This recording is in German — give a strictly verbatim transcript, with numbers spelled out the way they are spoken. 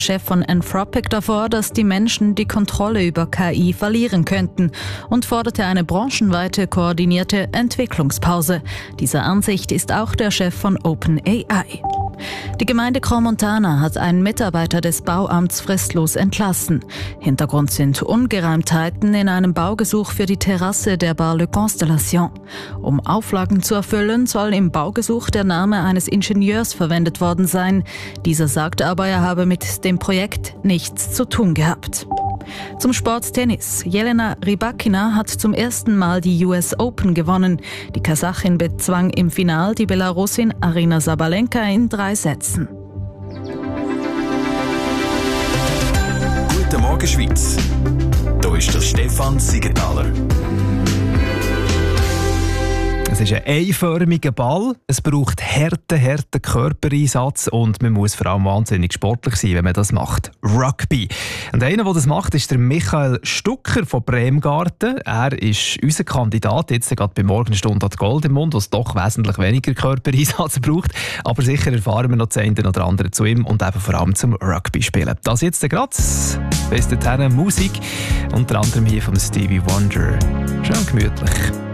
Chef von Anthropic davor, dass die Menschen die Kontrolle über K I verlieren könnten und forderte eine branchenweite koordinierte Entwicklungspause. Dieser Ansicht ist auch der Chef von OpenAI. Die Gemeinde Crans-Montana hat einen Mitarbeiter des Bauamts fristlos entlassen. Hintergrund sind Ungereimtheiten in einem Baugesuch für die Terrasse der Bar Le Constellation. Um Auflagen zu erfüllen, soll im Baugesuch der Name eines Ingenieurs verwendet worden sein. Dieser sagte aber, er habe mit dem Projekt nichts zu tun gehabt. Zum Sport Tennis. Jelena Rybakina hat zum ersten Mal die U S Open gewonnen. Die Kasachin bezwang im Final die Belarusin Aryna Sabalenka in drei Sätzen. Guten Morgen Schweiz. Hier ist der Stefan Siegenthaler. Es ist ein einförmiger Ball, es braucht harten, harten Körpereinsatz und man muss vor allem wahnsinnig sportlich sein, wenn man das macht. Rugby. Und einer, der das macht, ist der Michael Stucker von Bremgarten. Er ist unser Kandidat, jetzt gerade bei Morgenstunde hat Gold im Mund, was doch wesentlich weniger Körpereinsatz braucht. Aber sicher erfahren wir noch das eine oder andere zu ihm und eben vor allem zum Rugby spielen. Das jetzt gerade. Bis dahin Musik, unter anderem hier von Stevie Wonder. Schön gemütlich.